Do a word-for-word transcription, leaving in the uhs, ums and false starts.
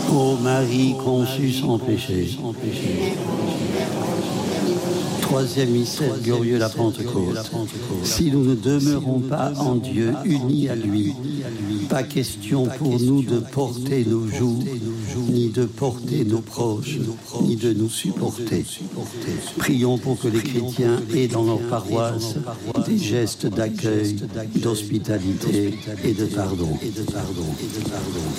Ô Marie conçue sans péché. Troisième mystère glorieux, la Pentecôte. Si nous ne demeurons pas en Dieu, unis à lui, pas question pour nous de porter nos joues, ni de porter nos proches, ni de nous supporter. Prions pour que les chrétiens aient dans leur paroisse des gestes d'accueil, d'hospitalité et de pardon.